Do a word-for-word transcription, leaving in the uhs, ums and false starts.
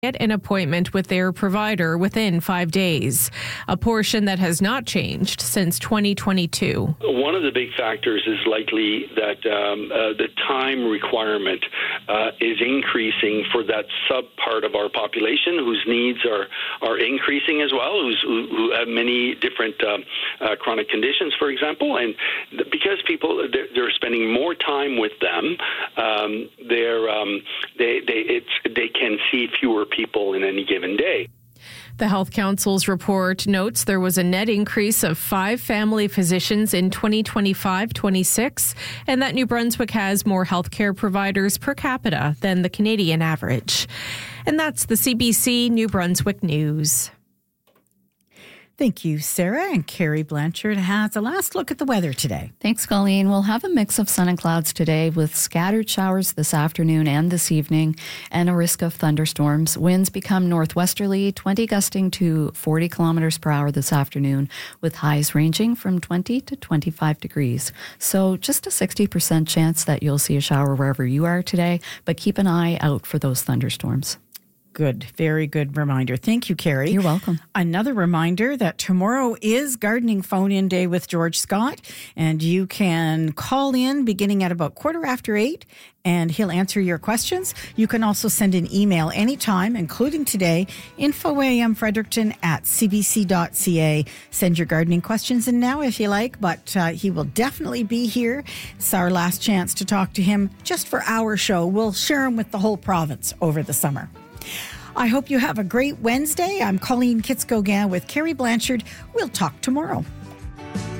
get an appointment with their provider within five days, a portion that has not changed since twenty twenty-two. One of the big factors is likely that um, uh, the time requirement uh, is increasing for that sub-part of our population whose needs are, are increasing as well, who's, who, who have many different um, uh, chronic conditions, for example. And because people, they're, they're spending more time with them, um, they're, um, they, they, it's, they can see fewer people in any given day. The Health Council's report notes there was a net increase of five family physicians in twenty twenty-five twenty-six, and that New Brunswick has more healthcare providers per capita than the Canadian average. And that's the C B C New Brunswick News. Thank you, Sarah. And Carrie Blanchard has a last look at the weather today. Thanks, Colleen. We'll have a mix of sun and clouds today with scattered showers this afternoon and this evening and a risk of thunderstorms. Winds become northwesterly, twenty gusting to forty kilometers per hour this afternoon with highs ranging from twenty to twenty-five degrees. So just a sixty percent chance that you'll see a shower wherever you are today, but keep an eye out for those thunderstorms. Good, very good reminder. Thank you, Carrie. You're welcome. Another reminder that tomorrow is Gardening Phone-In Day with George Scott, and you can call in beginning at about quarter after eight, and he'll answer your questions. You can also send an email anytime, including today, infoamfredericton at cbc.ca. Send your gardening questions in now if you like, but uh, he will definitely be here. It's our last chance to talk to him just for our show. We'll share him with the whole province over the summer. I hope you have a great Wednesday. I'm Colleen Kitz-Gauguin with Carrie Blanchard. We'll talk tomorrow.